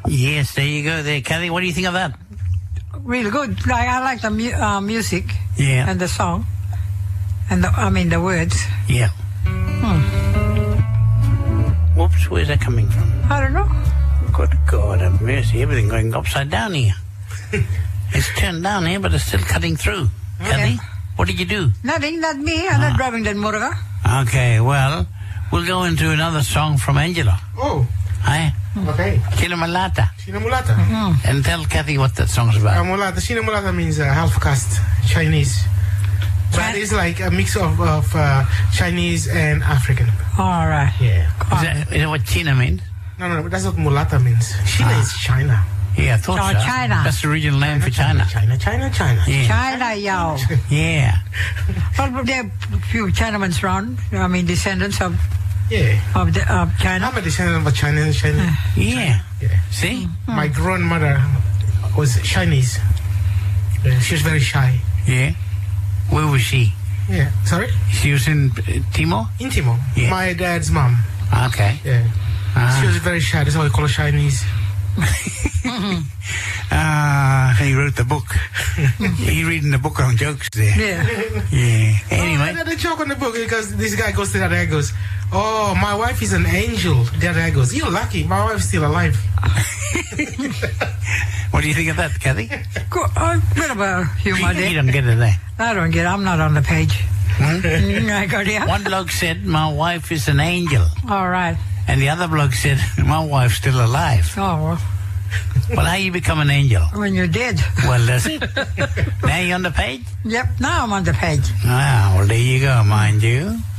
Yes, there you go there, Kathy. What do you think of that? Really good. I like the music Yeah. and the song. And the words. Yeah. Whoops, where's that coming from? I don't know. Good God have mercy, everything going upside down here. It's turned down here, but it's still cutting through. Kathy, what did you do? Nothing, not me. I'm not driving that motor. Okay, well, we'll go into another song from Angela. Oh, Hi? okay. Kinamulata. Sinamulata. And tell Kathy what that song's about. Mulata. Sinamulata means half caste Chinese. But it's like a mix of Chinese and African. All right. Yeah. Is that what China means? No, that's what mulata means. China is China. Yeah, I thought so. China. That's the original name for China. China. Yeah. China, yo. Yeah. Well, there are a few Chinamen around. Descendants of Yeah. China. I'm a descendant of China. Yeah. Yeah. See? My grandmother was Chinese. She was very shy. Yeah. Where was she? Yeah. Sorry? She was in Timor? In Timor. Yeah. My dad's mom. Okay. Yeah. She was very shy. That's why we call her Chinese. He wrote the book. He reading the book on jokes there. Yeah. Anyway. The joke on the book because this guy goes to the other guy goes, oh, my wife is an angel. The other guy goes, you're lucky. My wife's still alive. What do you think of that, Kathy? Bit of a humor You there. don't get it there. I don't get it. I'm not on the page. I got it. One bloke said, my wife is an angel. All right. And the other bloke said, my wife's still alive. Oh, well, Well, how you become an angel? when you're dead. Well, that's it. Now you on the page? Yep, now I'm on the page. Ah, well, there you go, mind you.